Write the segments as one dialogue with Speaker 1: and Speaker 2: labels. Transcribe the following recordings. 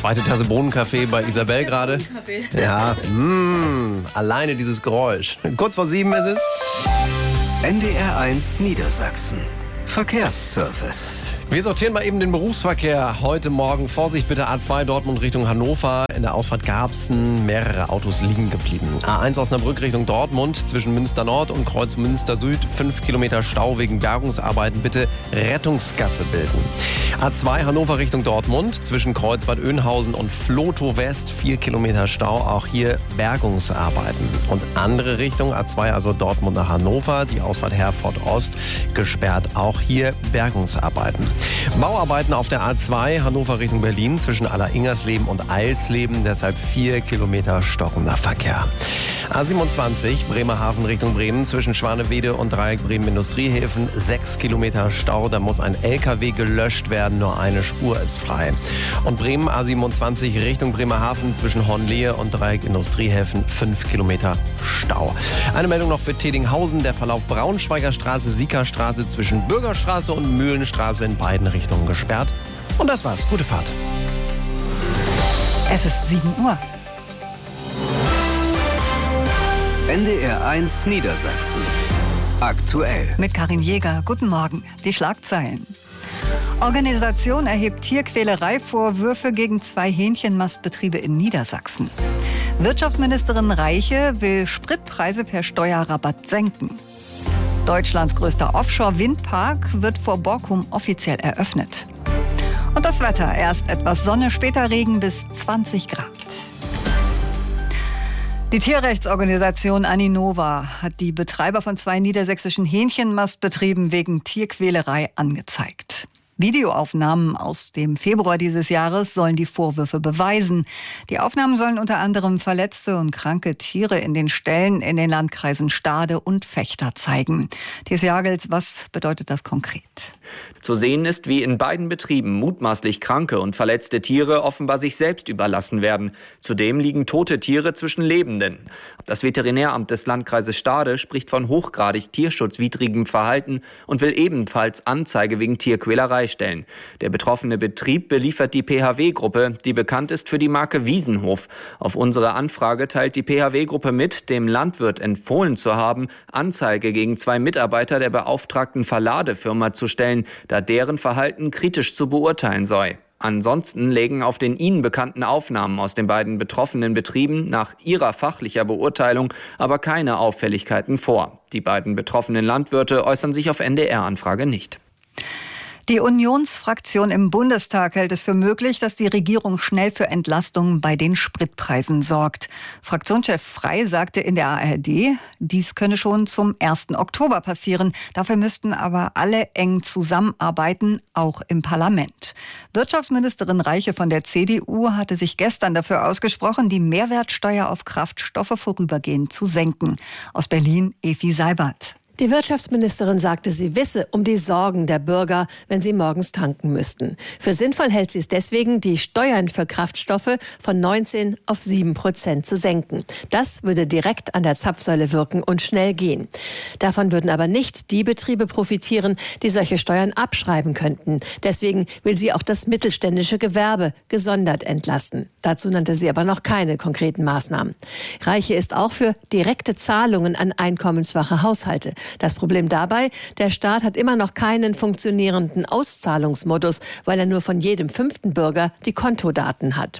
Speaker 1: Zweite Tasse Bohnenkaffee bei Isabel gerade. Ja, alleine dieses Geräusch. Kurz vor 7 ist es.
Speaker 2: NDR1 Niedersachsen. Verkehrsservice.
Speaker 1: Wir sortieren mal eben den Berufsverkehr. Heute Morgen Vorsicht bitte, A2 Dortmund Richtung Hannover. In der Ausfahrt Garbsen mehrere Autos liegen geblieben. A1 Osnabrück Richtung Dortmund zwischen Münster Nord und Kreuz Münster Süd. 5 Kilometer Stau wegen Bergungsarbeiten. Bitte Rettungsgasse bilden. A2 Hannover Richtung Dortmund zwischen Kreuzbad Oeynhausen und Flotow West. 4 Kilometer Stau. Auch hier Bergungsarbeiten. Und andere Richtung A2, also Dortmund nach Hannover. Die Ausfahrt Herford Ost gesperrt. Auch hier Bergungsarbeiten. Bauarbeiten auf der A2 Hannover Richtung Berlin zwischen Aller-Ingersleben und Eilsleben, deshalb 4 Kilometer stockender Verkehr. A27 Bremerhaven Richtung Bremen zwischen Schwanewede und Dreieck Bremen Industriehäfen, 6 Kilometer Stau, da muss ein LKW gelöscht werden, nur eine Spur ist frei. Und Bremen A27 Richtung Bremerhaven zwischen Hornlehe und Dreieck Industriehäfen, 5 Kilometer Stau. Eine Meldung noch für Tedinghausen, der Verlauf Braunschweiger Straße, Siekerstraße zwischen Bürgerstraße und Mühlenstraße in beiden Richtungen gesperrt. Und das war's. Gute Fahrt.
Speaker 3: Es ist 7 Uhr.
Speaker 2: NDR1 Niedersachsen. Aktuell.
Speaker 3: Mit Karin Jäger. Guten Morgen. Die Schlagzeilen. Organisation erhebt Tierquälerei-Vorwürfe gegen 2 Hähnchenmastbetriebe in Niedersachsen. Wirtschaftsministerin Reiche will Spritpreise per Steuerrabatt senken. Deutschlands größter Offshore-Windpark wird vor Borkum offiziell eröffnet. Und das Wetter. Erst etwas Sonne, später Regen bis 20 Grad. Die Tierrechtsorganisation Aninova hat die Betreiber von 2 niedersächsischen Hähnchenmastbetrieben wegen Tierquälerei angezeigt. Videoaufnahmen aus dem Februar dieses Jahres sollen die Vorwürfe beweisen. Die Aufnahmen sollen unter anderem verletzte und kranke Tiere in den Ställen in den Landkreisen Stade und Vechta zeigen. Thies Jagels, was bedeutet das konkret?
Speaker 4: Zu sehen ist, wie in beiden Betrieben mutmaßlich kranke und verletzte Tiere offenbar sich selbst überlassen werden. Zudem liegen tote Tiere zwischen Lebenden. Das Veterinäramt des Landkreises Stade spricht von hochgradig tierschutzwidrigem Verhalten und will ebenfalls Anzeige wegen Tierquälerei stellen. Der betroffene Betrieb beliefert die PHW-Gruppe, die bekannt ist für die Marke Wiesenhof. Auf unsere Anfrage teilt die PHW-Gruppe mit, dem Landwirt empfohlen zu haben, Anzeige gegen 2 Mitarbeiter der beauftragten Verladefirma zu stellen, da deren Verhalten kritisch zu beurteilen sei. Ansonsten lägen auf den ihnen bekannten Aufnahmen aus den beiden betroffenen Betrieben nach ihrer fachlicher Beurteilung aber keine Auffälligkeiten vor. Die beiden betroffenen Landwirte äußern sich auf NDR-Anfrage nicht.
Speaker 3: Die Unionsfraktion im Bundestag hält es für möglich, dass die Regierung schnell für Entlastungen bei den Spritpreisen sorgt. Fraktionschef Frey sagte in der ARD, dies könne schon zum 1. Oktober passieren. Dafür müssten aber alle eng zusammenarbeiten, auch im Parlament. Wirtschaftsministerin Reiche von der CDU hatte sich gestern dafür ausgesprochen, die Mehrwertsteuer auf Kraftstoffe vorübergehend zu senken. Aus Berlin, Evi Seibert.
Speaker 5: Die Wirtschaftsministerin sagte, sie wisse um die Sorgen der Bürger, wenn sie morgens tanken müssten. Für sinnvoll hält sie es deswegen, die Steuern für Kraftstoffe von 19 auf 7% zu senken. Das würde direkt an der Zapfsäule wirken und schnell gehen. Davon würden aber nicht die Betriebe profitieren, die solche Steuern abschreiben könnten. Deswegen will sie auch das mittelständische Gewerbe gesondert entlasten. Dazu nannte sie aber noch keine konkreten Maßnahmen. Reiche ist auch für direkte Zahlungen an einkommensschwache Haushalte. Das Problem dabei, der Staat hat immer noch keinen funktionierenden Auszahlungsmodus, weil er nur von jedem 5. Bürger die Kontodaten hat.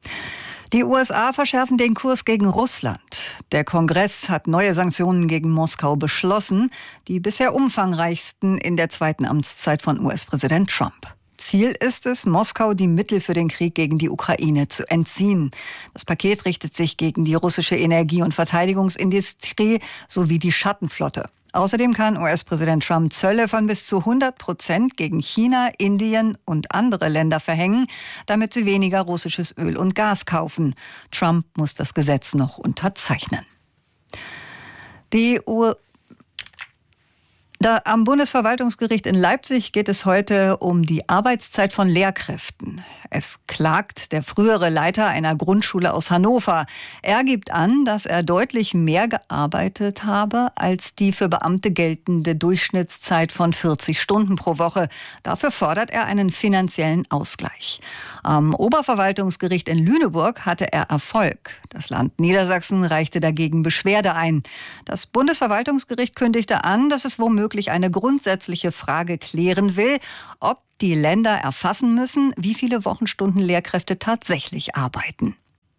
Speaker 3: Die USA verschärfen den Kurs gegen Russland. Der Kongress hat neue Sanktionen gegen Moskau beschlossen, die bisher umfangreichsten in der 2. Amtszeit von US-Präsident Trump. Ziel ist es, Moskau die Mittel für den Krieg gegen die Ukraine zu entziehen. Das Paket richtet sich gegen die russische Energie- und Verteidigungsindustrie sowie die Schattenflotte. Außerdem kann US-Präsident Trump Zölle von bis zu 100% gegen China, Indien und andere Länder verhängen, damit sie weniger russisches Öl und Gas kaufen. Trump muss das Gesetz noch unterzeichnen. Am Bundesverwaltungsgericht in Leipzig geht es heute um die Arbeitszeit von Lehrkräften. Es klagt der frühere Leiter einer Grundschule aus Hannover. Er gibt an, dass er deutlich mehr gearbeitet habe als die für Beamte geltende Durchschnittszeit von 40 Stunden pro Woche. Dafür fordert er einen finanziellen Ausgleich. Am Oberverwaltungsgericht in Lüneburg hatte er Erfolg. Das Land Niedersachsen reichte dagegen Beschwerde ein. Das Bundesverwaltungsgericht kündigte an, dass es womöglich eine grundsätzliche Frage klären will, ob die Länder erfassen müssen, wie viele Wochenstunden Lehrkräfte tatsächlich arbeiten.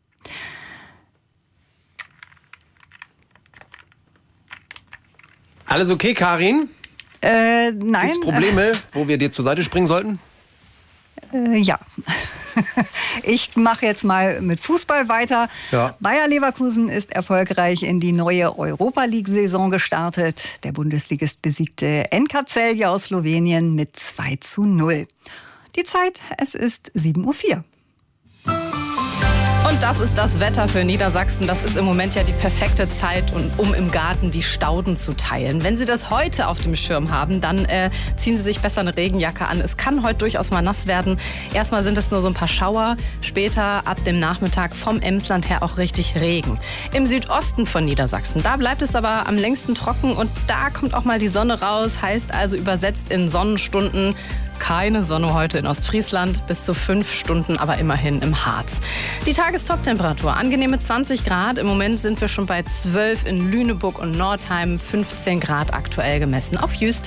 Speaker 1: Alles okay, Karin?
Speaker 3: Nein.
Speaker 1: Gibt's Probleme, wo wir dir zur Seite springen sollten?
Speaker 3: Ja. Ich mache jetzt mal mit Fußball weiter.
Speaker 1: Ja.
Speaker 3: Bayer Leverkusen ist erfolgreich in die neue Europa-League-Saison gestartet. Der Bundesligist besiegte NK Celje aus Slowenien mit 2:0. Die Zeit, es ist 7:04 Uhr.
Speaker 6: Und das ist das Wetter für Niedersachsen. Das ist im Moment ja die perfekte Zeit, um im Garten die Stauden zu teilen. Wenn Sie das heute auf dem Schirm haben, dann ziehen Sie sich besser eine Regenjacke an. Es kann heute durchaus mal nass werden. Erstmal sind es nur so ein paar Schauer. Später ab dem Nachmittag vom Emsland her auch richtig Regen. Im Südosten von Niedersachsen, da bleibt es aber am längsten trocken und da kommt auch mal die Sonne raus. Heißt also übersetzt in Sonnenstunden keine Sonne heute in Ostfriesland, bis zu 5 Stunden aber immerhin im Harz. Die Tagestoptemperatur, angenehme 20 Grad. Im Moment sind wir schon bei 12 in Lüneburg und Nordheim, 15 Grad aktuell gemessen auf Jüst.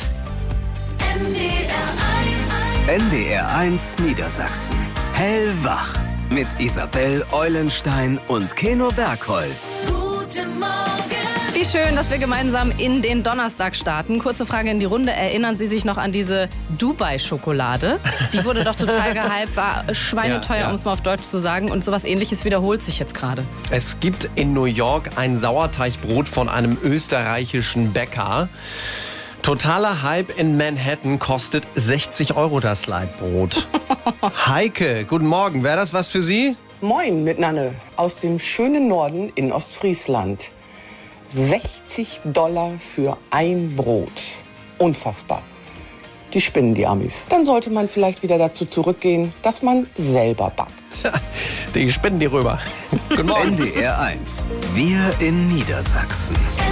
Speaker 2: NDR1 Niedersachsen. Hellwach. Mit Isabel Eulenstein und Keno Bergholz.
Speaker 6: Guten Morgen. Wie schön, dass wir gemeinsam in den Donnerstag starten. Kurze Frage in die Runde. Erinnern Sie sich noch an diese Dubai-Schokolade? Die wurde doch total gehypt, war schweineteuer,
Speaker 1: Ja.
Speaker 6: um es mal auf Deutsch zu sagen. Und sowas Ähnliches wiederholt sich jetzt gerade.
Speaker 1: Es gibt in New York ein Sauerteigbrot von einem österreichischen Bäcker. Totaler Hype in Manhattan, kostet 60 € das Leibbrot. Heike, guten Morgen. Wäre das was für Sie?
Speaker 7: Moin mit Nanne aus dem schönen Norden in Ostfriesland. $60 für ein Brot. Unfassbar. Die spinnen, die Amis. Dann sollte man vielleicht wieder dazu zurückgehen, dass man selber backt.
Speaker 1: Die spinnen die rüber. Guten Morgen.
Speaker 2: NDR1. Wir in Niedersachsen.